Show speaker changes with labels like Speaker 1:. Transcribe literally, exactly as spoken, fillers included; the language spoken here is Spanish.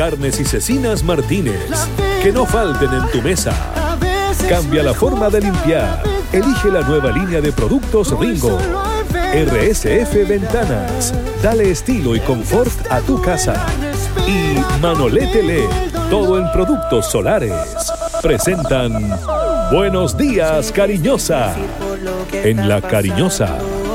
Speaker 1: Carnes y Cecinas Martínez. Que no falten en tu mesa. Cambia la forma de limpiar. Elige la nueva línea de productos Ringo. R S F Ventanas. Dale estilo y confort a tu casa. Y Manolete L E D. Todo en productos solares. Presentan Buenos Días, Cariñosa. En La Cariñosa